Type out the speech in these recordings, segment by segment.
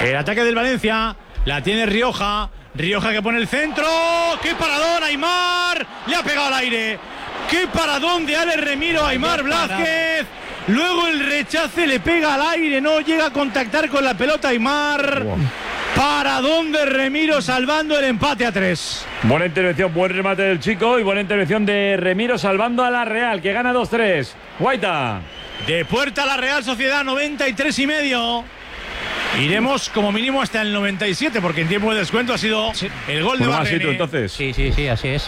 El ataque del Valencia, la tiene Rioja que pone el centro. ¡Qué paradón, Aimar! Le ha pegado al aire. ¡Qué paradón de Alex Remiro, Aimar Blázquez! Luego el rechace le pega al aire, no llega a contactar con la pelota Aimar. Paradón de Remiro salvando el empate a 3. Buena intervención, buen remate del chico y buena intervención de Remiro salvando a la Real, que gana 2-3. Guaita. De puerta a la Real Sociedad, 93,5. Iremos como mínimo hasta el 97, porque en tiempo de descuento ha sido el gol de Barrene. Entonces. Sí, así es.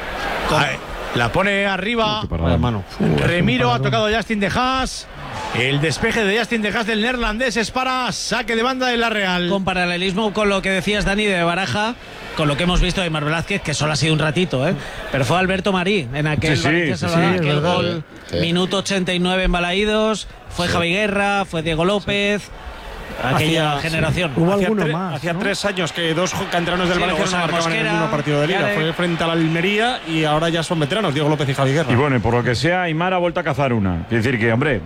La pone arriba. Remiro ha tocado a Justin De Haas. El despeje de Justin De Haas del neerlandés es para saque de banda de la Real. Con paralelismo con lo que decías, Dani, de Baraja, con lo que hemos visto de Aimar Blázquez, que solo ha sido un ratito, pero fue Alberto Marí en aquel aquel gol, minuto 89 en Balaídos, fue Javi Guerra, fue Diego López. Aquella generación. Hubo alguno más. Hacía 3 años que 2 canteranos del Valencia no marcaban en el mismo partido de Liga. Fue frente a la Almería y ahora ya son veteranos, Diego López y Javi Guerra. Y bueno, por lo que sea, Aimar ha vuelto a cazar una. Quiere decir que, hombre,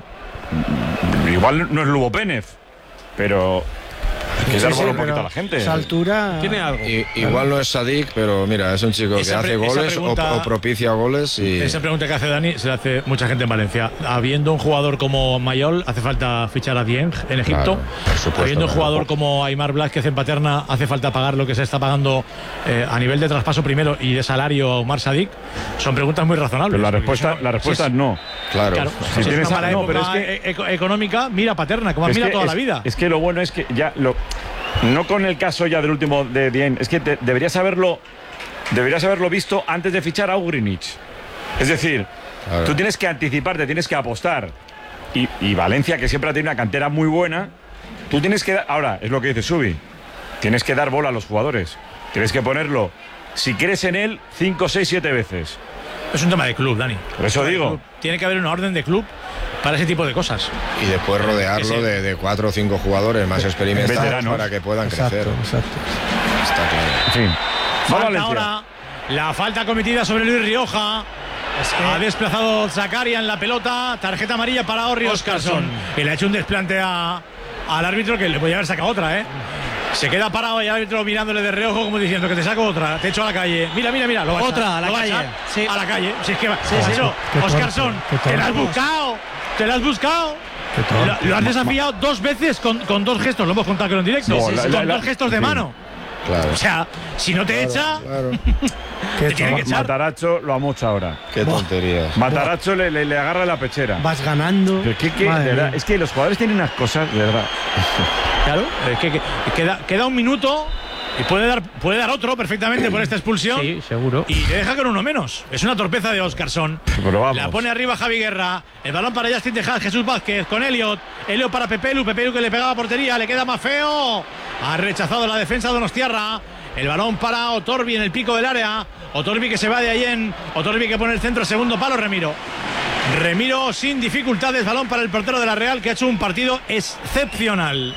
igual no es Lugo Pénez, pero hay que dar un poquito a la gente. Esa altura tiene algo. Igual no es Sadik, pero mira, es un chico que hace goles o propicia goles. Y... Esa pregunta que hace Dani se la hace mucha gente en Valencia. Habiendo un jugador como Mayol, hace falta fichar a Dieng en Egipto. Claro, por supuesto, habiendo un jugador como Aimar Blázquez en Paterna, hace falta pagar lo que se está pagando a nivel de traspaso primero y de salario a Omar Sadik. Son preguntas muy razonables. Pero la respuesta es no. Claro. Si tienes una mala época económica, mira Paterna, como mira toda la vida. Es que lo bueno es que ya no con el caso ya del último de Dieng, es que deberías haberlo visto antes de fichar a Ugrinic. Es decir, tú tienes que anticiparte, tienes que apostar. Y Valencia, que siempre ha tenido una cantera muy buena, tú tienes que ahora, es lo que dice Subi, tienes que dar bola a los jugadores. Tienes que ponerlo, si crees en él, 5, 6, 7 veces. Es un tema de club, Dani. Por eso digo. Tiene que haber una orden de club para ese tipo de cosas. Y después rodearlo de 4 o 5 jugadores más experimentados veteranos, para que puedan crecer. Exacto. Está claro. Sí. Falta ahora la falta cometida sobre Luis Rioja. Ha desplazado Zakaria en la pelota. Tarjeta amarilla para Orri Óscarsson. Y le ha hecho un desplante al árbitro que le podía haber sacado otra, Se queda parado y el árbitro mirándole de reojo como diciendo que te saco otra, te echo a la calle. Mira. Lo va otra, a la calle. Sí. A la calle. Si es que Óscarsson, te la has buscado. Lo has desafiado 2 veces con 2 gestos. Lo hemos contado en directo. Con 2 gestos de mano. Claro. O sea, si no te echa, te tiene que echar. Mataracho lo amocha ahora. Qué tonterías. Mataracho le agarra la pechera. Vas ganando. De verdad, es que los jugadores tienen unas cosas, de verdad. Claro, es que queda un minuto y puede dar otro perfectamente por esta expulsión. Sí, seguro. Y te deja con uno menos. Es una torpeza de Óscarsson. La pone arriba Javi Guerra. El balón para Justin De Haas, Jesús Vázquez con Elliot. Elliot para Pepelu que le pegaba a portería. Le queda más feo. Ha rechazado la defensa de Donostiarra. El balón para Otorbi en el pico del área. Otorbi que se va de ahí Otorbi que pone el centro, segundo palo, Remiro sin dificultades. Balón para el portero de la Real, que ha hecho un partido excepcional.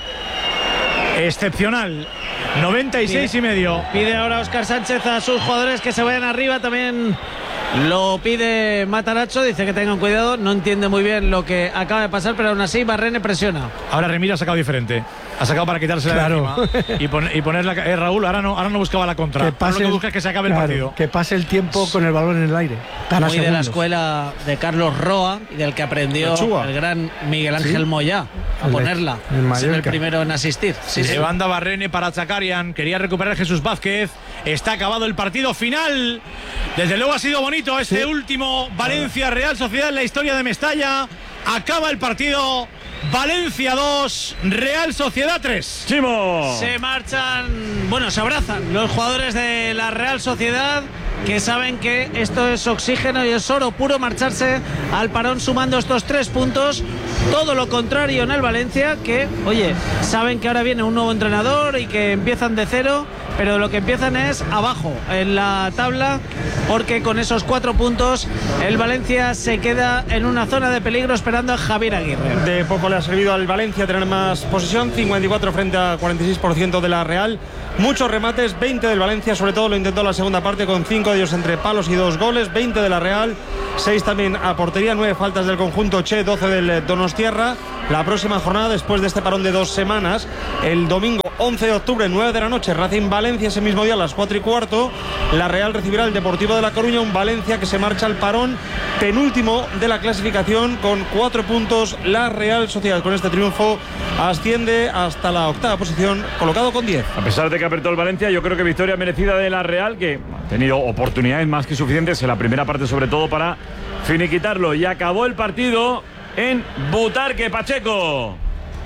96,5. Pide ahora Óscar Sánchez a sus jugadores que se vayan arriba. También lo pide Mataracho, dice que tengan cuidado. No entiende muy bien lo que acaba de pasar, pero aún así Barrene presiona. Ahora Remiro ha sacado diferente. Ha sacado para quitársela de encima y ponerla. Raúl ahora no buscaba la contra. Lo que busca es que se acabe el partido. Que pase el tiempo con el balón en el aire. Muy de la escuela de Carlos Roa y del que aprendió el gran Miguel Ángel Moyá a ponerla. Ser el primero en asistir. Se banda Barrene para Zakarian. Quería recuperar Jesús Vázquez. Está acabado el partido final. Desde luego ha sido bonito este último Valencia Real Sociedad en la historia de Mestalla. Acaba el partido. Valencia 2, Real Sociedad 3. ¡Chimo! Se marchan, se abrazan los jugadores de la Real Sociedad, que saben que esto es oxígeno y es oro puro marcharse al parón sumando estos 3 puntos. Todo lo contrario en el Valencia, que, saben que ahora viene un nuevo entrenador y que empiezan de cero, pero lo que empiezan es abajo en la tabla, porque con esos 4 puntos el Valencia se queda en una zona de peligro esperando a Javier Aguirre. De poco le ha servido al Valencia tener más posesión, 54 frente a 46% de la Real. Muchos remates, 20 del Valencia, sobre todo lo intentó la segunda parte con 5 de ellos entre palos y 2 goles, 20 de la Real, 6 también a portería, 9 faltas del conjunto Che, 12 del Donostiarra. La próxima jornada, después de este parón de 2 semanas, el domingo 11 de octubre, 9 de la noche, Racing Valencia. Ese mismo día a las 4:15, la Real recibirá el Deportivo de La Coruña, un Valencia que se marcha al parón, penúltimo de la clasificación con 4 puntos. La Real Sociedad con este triunfo asciende hasta la 8ª posición, colocado con 10. A pesar de que apretó el Valencia, yo creo que victoria merecida de la Real, que ha tenido oportunidades más que suficientes en la primera parte, sobre todo para finiquitarlo. Y acabó el partido en Butarque, Pacheco.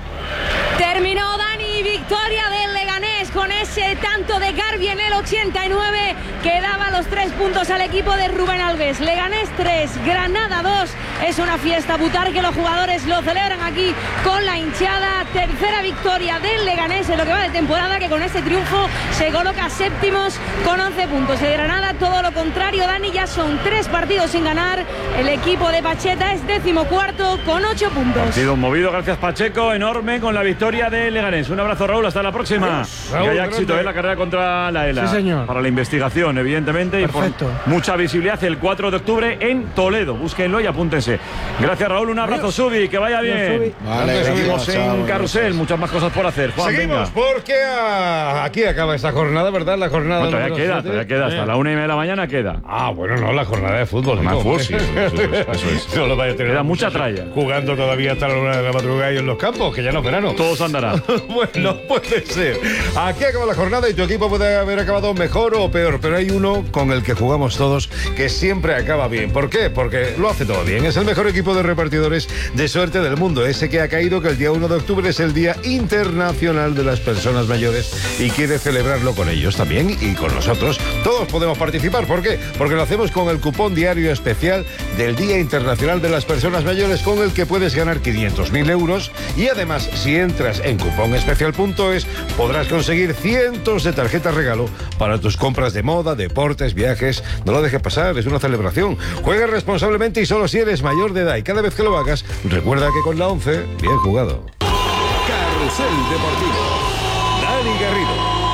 Terminó, Dani, victoria del Leganés con ese tanto de Garbi en el 89 que daba los 3 puntos al equipo de Rubén Alves. Leganés 3, Granada 2. Es una fiesta Butarque, los jugadores lo celebran aquí con la hinchada. Tercera victoria del Leganés en lo que va de temporada, que con este triunfo se coloca séptimos con 11 puntos. El Granada todo lo contrario, Dani, ya son 3 partidos sin ganar. El equipo de Pacheta es 14º con 8 puntos. Partido movido, gracias Pacheco, enorme con la victoria de Leganés. Un abrazo, Raúl, hasta la próxima. Raúl, que haya éxito en la carrera contra la ELA. Sí, señor. Para la investigación, evidentemente. Perfecto. Y por mucha visibilidad el 4 de octubre en Toledo. Búsquenlo y apúntense. Gracias, Raúl. Un abrazo, Subi. Que vaya bien. Vale, seguimos en Carrusel. Muchas más cosas por hacer. Juan, seguimos, venga. porque aquí acaba esta jornada, ¿verdad? La jornada Bueno, todavía queda. Hasta la 1:30 de la mañana queda. Ah, bueno, no, la jornada de fútbol. Más ¿no? fútbol, sí, eso es. No lo vaya a tener. Queda mucha tralla. Jugando todavía hasta la 1 de la madrugada y en los campos, que ya no es verano. Todos andarán. Bueno, puede ser. Aquí acaba la jornada y tu equipo puede haber acabado mejor o peor, pero hay uno con el que jugamos todos que siempre acaba bien. ¿Por qué? Porque lo hace todo bien. Es el mejor equipo de repartidores de suerte del mundo. Ese que ha caído que el día 1 de octubre es el Día Internacional de las Personas Mayores y quiere celebrarlo con ellos también y con nosotros. Todos podemos participar. ¿Por qué? Porque lo hacemos con el cupón diario especial del Día Internacional de las Personas Mayores, con el que puedes ganar 500.000 euros y además, si entras en cuponespecial.es, podrás conseguir cientos de tarjetas regalo para tus compras de moda, deportes, viajes. No lo dejes pasar, es una celebración. Juega responsablemente y solo si eres mayor de edad. Y cada vez que lo hagas, recuerda que con la 11, bien jugado. Carrusel Deportivo. Dani Garrido.